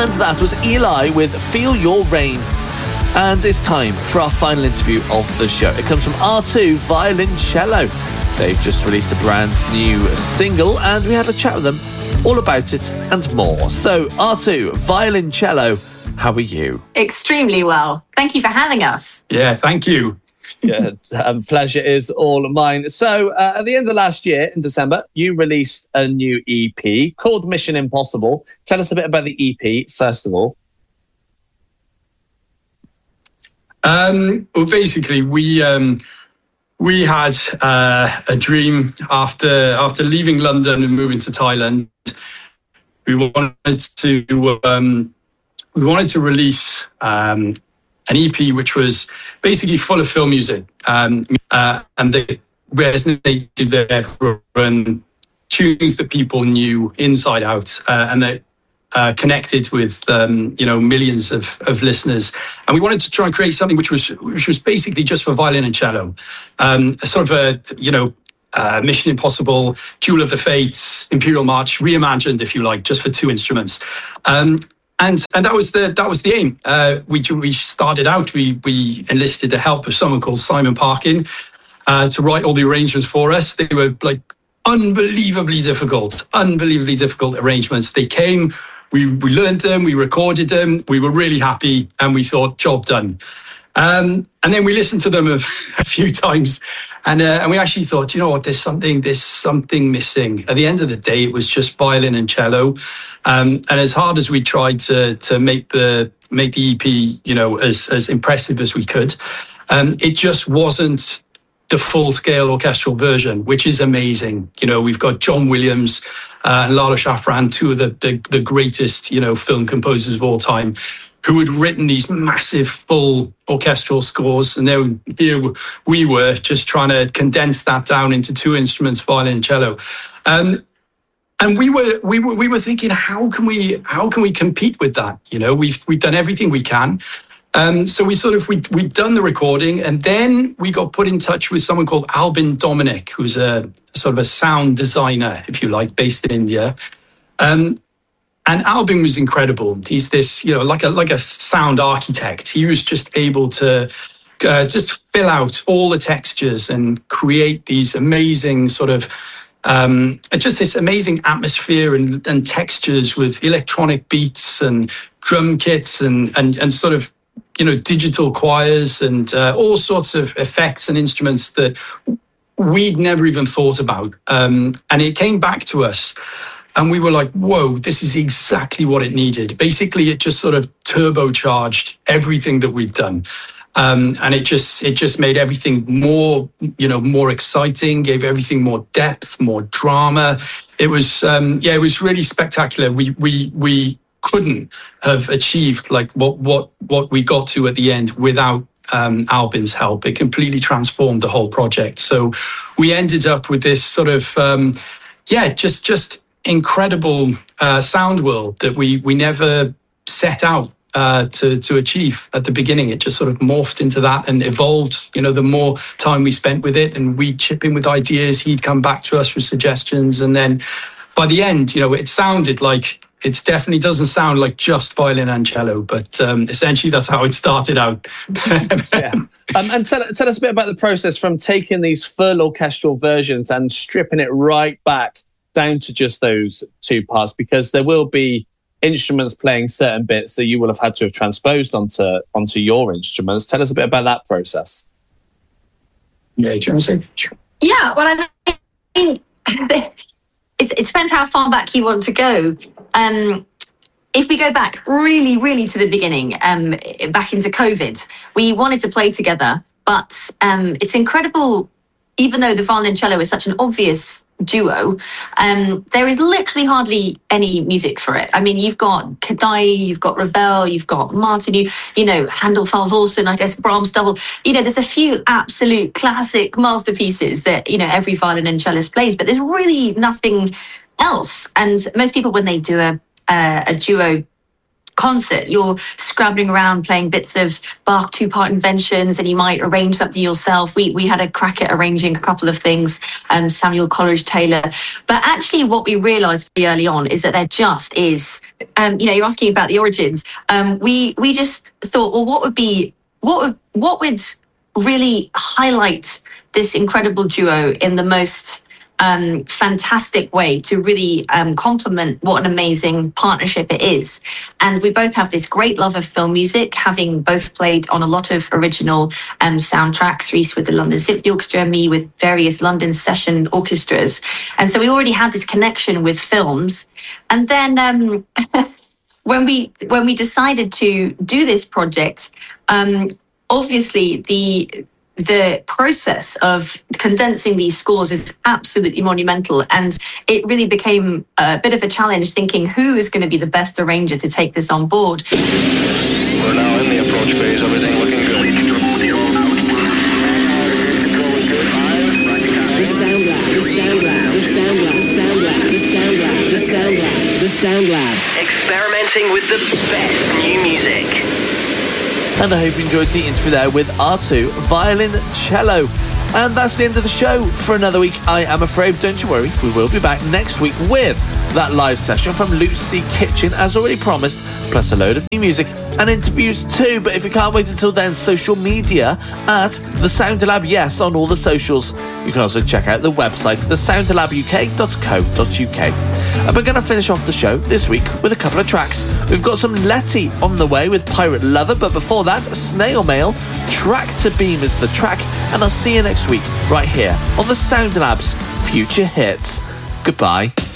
And that was Eli with Feel Your Rain. And it's time for our final interview of the show. It comes from R2 Violoncello. They've just released a brand new single, and we had a chat with them all about it and more. So, R2 Violoncello, how are you? Extremely well. Thank you for having us. Yeah, thank you. Good. Pleasure is all mine. So, at the end of last year, in December, you released a new EP called Mission Impossible. Tell us a bit about the EP, first of all. Well, basically, we had a dream after leaving London and moving to Thailand. We wanted to release an EP which was basically full of film music, and they resonated with everyone, tunes that people knew inside out, and that connected with millions of listeners. And we wanted to try and create something which was basically just for violin and cello, sort of a Mission Impossible, Duel of the Fates, Imperial March, reimagined, if you like, just for two instruments. And that was the aim. We started out. We enlisted the help of someone called Simon Parkin to write all the arrangements for us. They were like unbelievably difficult arrangements. They came. We learned them, we recorded them, we were really happy, and we thought, job done. And then we listened to them a few times, and we actually thought, you know what, there's something missing. At the end of the day, it was just violin and cello. And as hard as we tried to make the EP, as impressive as we could, it just wasn't the full-scale orchestral version, which is amazing. We've got John Williams and Lalo Schifrin, two of the greatest, film composers of all time, who had written these massive full orchestral scores. And then here we were just trying to condense that down into two instruments, violin and cello. And we were thinking, how can we compete with that? We've done everything we can. So we'd done the recording, and then we got put in touch with someone called Albin Dominic, who's a sort of a sound designer, if you like, based in India. And Albin was incredible. He's this, like a sound architect. He was just able to just fill out all the textures and create these amazing sort of just this amazing atmosphere and textures with electronic beats and drum kits and sort of digital choirs and all sorts of effects and instruments that we'd never even thought about. And it came back to us, and we were like, whoa, this is exactly what it needed. Basically, it just sort of turbocharged everything that we'd done. And it just made everything more exciting, gave everything more depth, more drama. It was, it was really spectacular. We couldn't have achieved like what we got to at the end without Albin's help. It completely transformed the whole project. So we ended up with this sort of just incredible sound world that we never set out to achieve at the beginning. It just sort of morphed into that and evolved. The more time we spent with it, and we'd chip in with ideas, he'd come back to us with suggestions, and then by the end, it sounded like. It definitely doesn't sound like just violin and cello, but essentially that's how it started out. Yeah. And tell us a bit about the process from taking these full orchestral versions and stripping it right back down to just those two parts, because there will be instruments playing certain bits that you will have had to have transposed onto your instruments. Tell us a bit about that process. Yeah, do you want to say? Sure. Yeah, well, I mean, it depends how far back you want to go. If we go back really, really to the beginning, back into COVID, we wanted to play together, but it's incredible. Even though the violin-cello is such an obvious duo, there is literally hardly any music for it. I mean, you've got Kodály, you've got Ravel, you've got Martin, Handel, Valvorsen, I guess Brahms double. There's a few absolute classic masterpieces that, every violin and cellist plays, but there's really nothing else. And most people, when they do a duo, concert, you're scrabbling around playing bits of Bach two-part inventions, and you might arrange something yourself. We had a crack at arranging a couple of things, Samuel Coleridge Taylor. But actually what we realized very early on is that there just is, you're asking about the origins. We just thought, well, what would really highlight this incredible duo in the most fantastic way to really complement what an amazing partnership it is. And we both have this great love of film music, having both played on a lot of original soundtracks, Reese with the London Symphony Orchestra, me with various London session orchestras. And so we already had this connection with films. And then when we decided to do this project, obviously the process of condensing these scores is absolutely monumental, and it really became a bit of a challenge thinking who is going to be the best arranger to take this on board. We're now in the approach phase, everything looking good. The Sound Lab. Experimenting with the best new music. And I hope you enjoyed the interview there with R2, violin, cello. And that's the end of the show for another week, I am afraid. Don't you worry, we will be back next week with that live session from Lucy Kitchen, as already promised, plus a load of new music and interviews too. But if you can't wait until then, social media at The Sound Lab, yes, on all the socials. You can also check out the website, thesoundlabuk.co.uk. And we're going to finish off the show this week with a couple of tracks. We've got some Letty on the way with Pirate Lover, but before that, Snail Mail, Track to Beam is the track, and I'll see you next week right here on the Sound Lab's Future Hits. Goodbye.